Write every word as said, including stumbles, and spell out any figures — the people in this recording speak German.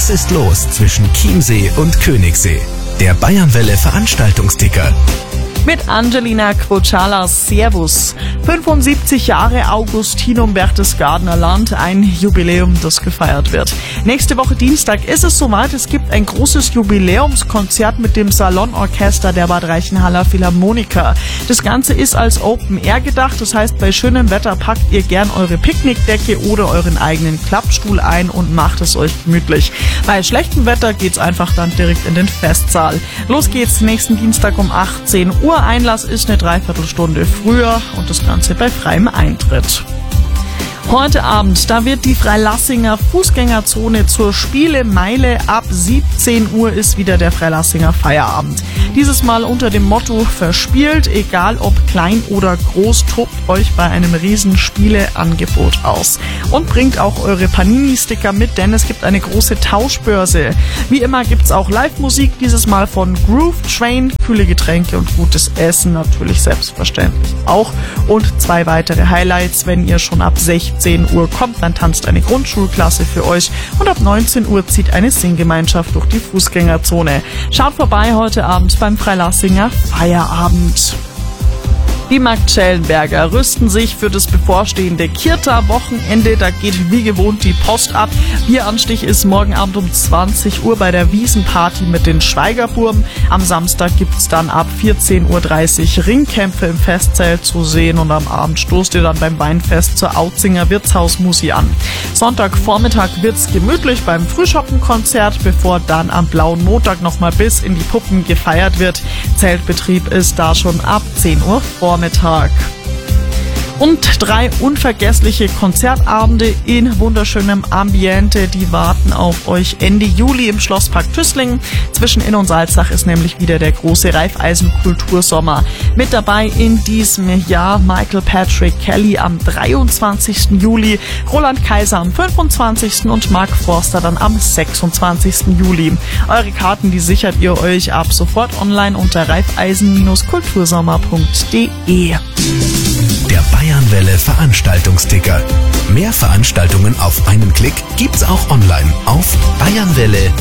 Was ist los zwischen Chiemsee und Königssee? Der Bayernwelle Veranstaltungsticker. Mit Angelina Krocala, Servus. fünfundsiebzig Jahre Augustinum Berchtesgadener Land, ein Jubiläum, das gefeiert wird. Nächste Woche Dienstag ist es soweit. Es gibt ein großes Jubiläumskonzert mit dem Salonorchester der Bad Reichenhaller Philharmoniker. Das Ganze ist als Open Air gedacht. Das heißt, bei schönem Wetter packt ihr gern eure Picknickdecke oder euren eigenen Klappstuhl ein und macht es euch gemütlich. Bei schlechtem Wetter geht's einfach dann direkt in den Festsaal. Los geht's nächsten Dienstag um achtzehn Uhr. Einlass ist eine Dreiviertelstunde früher und das Ganze bei freiem Eintritt. Heute Abend, da wird die Freilassinger Fußgängerzone zur Spielemeile. Ab siebzehn Uhr ist wieder der Freilassinger Feierabend. Dieses Mal unter dem Motto verspielt, egal ob klein oder groß, tobt euch bei einem riesen Spieleangebot aus. Und bringt auch eure Panini-Sticker mit, denn es gibt eine große Tauschbörse. Wie immer gibt's auch Live-Musik, dieses Mal von Groove Train, kühle Getränke und gutes Essen natürlich selbstverständlich auch. Und zwei weitere Highlights, wenn ihr schon ab sechzehn Uhr kommt, dann tanzt eine Grundschulklasse für euch und ab neunzehn Uhr zieht eine Singgemeinschaft durch die Fußgängerzone. Schaut vorbei heute Abend beim Freilassinger Feierabend. Die Marktschellenberger rüsten sich für das bevorstehende Kirta-Wochenende. Da geht wie gewohnt die Post ab. Bieranstich ist morgen Abend um zwanzig Uhr bei der Wiesenparty mit den Schweigerburben. Am Samstag gibt's dann ab vierzehn Uhr dreißig Ringkämpfe im Festzelt zu sehen und am Abend stoßt ihr dann beim Weinfest zur Autzinger Wirtshausmusi an. Sonntagvormittag wird's gemütlich beim Frühschoppenkonzert, bevor dann am Blauen Montag nochmal bis in die Puppen gefeiert wird. Zeltbetrieb ist da schon ab zehn Uhr vor Mittag. Und drei unvergessliche Konzertabende in wunderschönem Ambiente, die warten auf euch Ende Juli im Schlosspark Tüßlingen. Zwischen Inn und Salzach ist nämlich wieder der große Raiffeisen-Kultursommer. Mit dabei in diesem Jahr Michael Patrick Kelly am dreiundzwanzigsten Juli, Roland Kaiser am fünfundzwanzigsten und Mark Forster dann am sechsundzwanzigsten Juli. Eure Karten, die sichert ihr euch ab sofort online unter raiffeisen Bindestrich kultursommer punkt de. Der Bayernwelle Veranstaltungsticker. Mehr Veranstaltungen auf einen Klick gibt's auch online auf bayernwelle